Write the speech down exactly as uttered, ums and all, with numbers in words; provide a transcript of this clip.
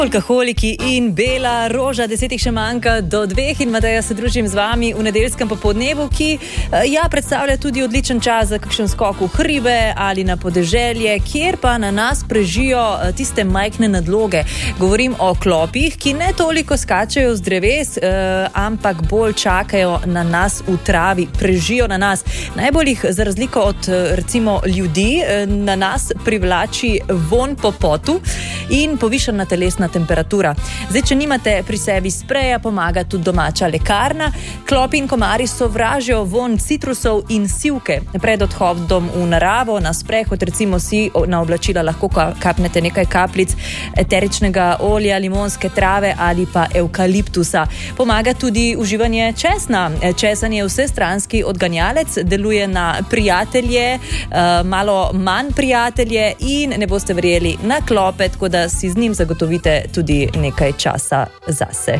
Alkoholiki in bela roža, desetih še manjka do dveh in Mateja se družim z vami v nedeljskem popoldnevu, ki ja, predstavlja tudi odličen čas za kakšen skok v hribe ali na podeželje, kjer pa na nas prežijo tiste majhne nadloge. Govorim o klopih, ki ne toliko skačejo z dreves, eh, ampak bolj čakajo na nas v travi, prežijo na nas. Najbolj jih za razliko od recimo ljudi na nas privlači vonj po potu in povišana telesna temperatura. Zdaj, če nimate pri sebi spreja, pomaga tudi domača lekarna. Klopi in komari sovražijo vonj citrusov in sivke. Pred odhodom v naravo, na sprehod, recimo si na oblačila lahko kapnete nekaj kapljic eteričnega olja, limonske trave ali pa evkaliptusa. Pomaga tudi uživanje česna. Česen je vsestranski odganjalec, deluje na prijatelje, malo manj prijatelje in ne boste verjeli na klope, tako da si z njim zagotovite tudi nekaj časa zase.